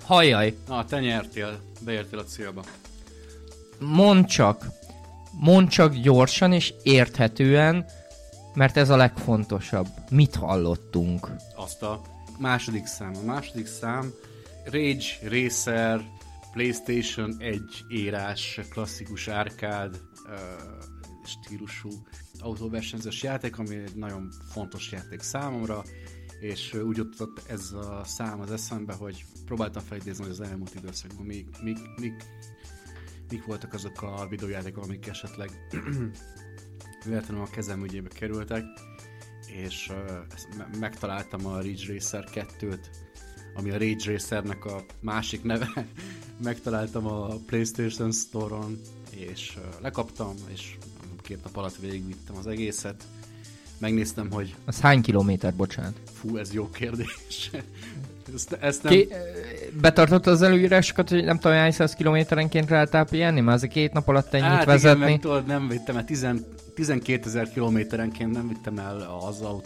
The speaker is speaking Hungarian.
Hajjaj. Na, te nyertél, beértél a célba. Mondd csak gyorsan és érthetően, mert ez a legfontosabb. Mit hallottunk? Azt a második szám. A második szám Ridge Racer PlayStation 1 érás, klasszikus árkád stílusú autóversenyzős játék, ami egy nagyon fontos játék számomra, és úgy jutott ez a szám az eszembe, hogy próbáltam felidézni, hogy az elmúlt időszakban mik voltak azok a videójátékok, amik esetleg véletlenül a kezem ügyébe kerültek, és megtaláltam a Ridge Racer 2-t, ami a Ridge Racernek a másik neve. Megtaláltam a PlayStation Store-on, és lekaptam, és 2 nap alatt végigvittem az egészet. Megnéztem, hogy... Az hány kilométer, bocsánat? Fú, ez jó kérdés. Ezt nem... Betartotta az előírásokat, hogy nem tudom, hány 100 kilométerenként lehet pihenni? Már azért 2 nap alatt ennyit vezetni. Igen, meg tudod, nem vittem el 12 000 kilométerenként, nem vittem el az